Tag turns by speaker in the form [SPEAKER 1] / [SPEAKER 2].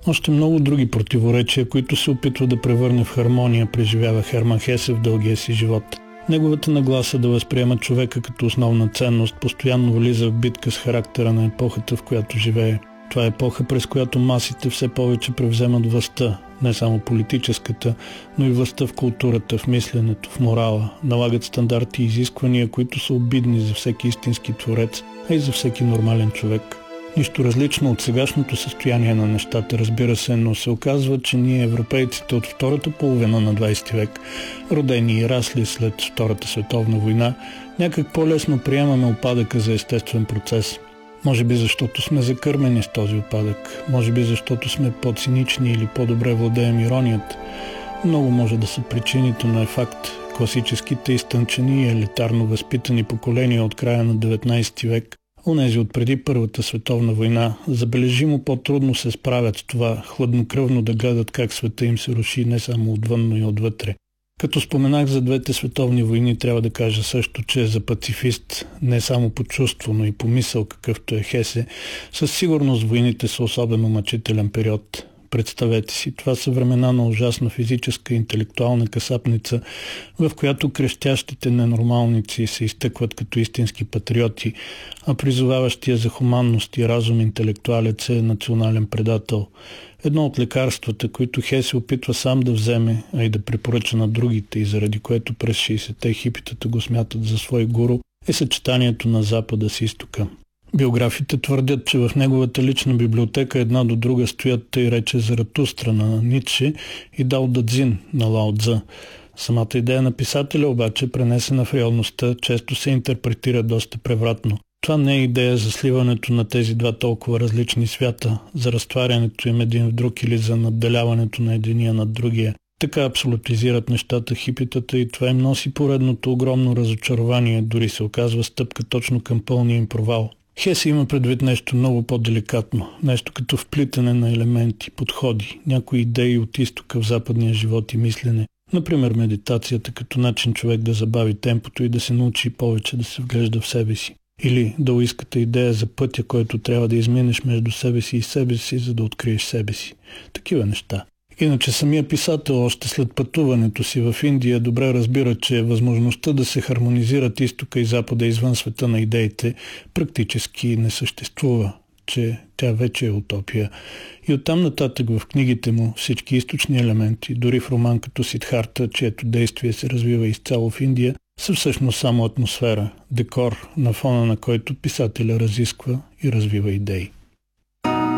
[SPEAKER 1] Още много други противоречия, които се опитва да превърне в хармония, преживява Херман Хесе в дългия си живот. Неговата нагласа да възприема човека като основна ценност постоянно влиза в битка с характера на епохата, в която живее. Това е епоха, през която масите все повече превземат властта, не само политическата, но и властта в културата, в мисленето, в морала, налагат стандарти и изисквания, които са обидни за всеки истински творец, а и за всеки нормален човек. Нищо различно от сегашното състояние на нещата, разбира се, но се оказва, че ние, европейците от втората половина на 20 век, родени и расли след Втората световна война, някак по-лесно приемаме упадъка за естествен процес. Може би защото сме закърмени с този упадък, може би защото сме по-цинични или по-добре владеем иронията. Много може да са причините, но е факт. Класическите изтънчени и елитарно възпитани поколения от края на 19 век, онези от преди Първата световна война, забележимо по-трудно се справят с това хладнокръвно да гледат как света им се руши не само отвън, но и отвътре. Като споменах за двете световни войни, трябва да кажа също, че за пацифист, не само по чувство, но и по мисъл, какъвто е Хесе, със сигурност войните са особено мъчителен период. Представете си, това са времена на ужасна физическа и интелектуална касапница, в която крещящите ненормалници се изтъкват като истински патриоти, а призоваващия за хуманност и разум интелектуалец е национален предател. Едно от лекарствата, които Хесе опитва сам да вземе, а и да препоръча на другите и заради което през 60-те хипитата го смятат за свой гуру, е съчетанието на Запада с Изтока. Биографите твърдят, че в неговата лична библиотека една до друга стоят тъй рече Заратустра на Ницше и Дао Дэ Цзин на Лао Цзъ. Самата идея на писателя обаче, пренесена в реалността, често се интерпретира доста превратно. Това не е идея за сливането на тези два толкова различни свята, за разтварянето им един в друг или за надделяването на единия над другия. Така абсолютизират нещата хипитата и това им носи поредното огромно разочарование, дори се оказва стъпка точно към пълния им провал. Хесе има предвид нещо много по-деликатно, нещо като вплитане на елементи, подходи, някои идеи от изтока в западния живот и мислене. Например, медитацията като начин човек да забави темпото и да се научи повече да се вглежда в себе си. Или даоистката идея за пътя, който трябва да изминеш между себе си и себе си, за да откриеш себе си. Такива неща. Иначе самия писател още след пътуването си в Индия добре разбира, че възможността да се хармонизират изтока и запада извън света на идеите практически не съществува, че тя вече е утопия. И оттам нататък в книгите му всички източни елементи, дори в роман като Сидхарта, чието действие се развива изцяло в Индия, са всъщност само атмосфера, декор, на фона на който писателя разисква и развива идеи.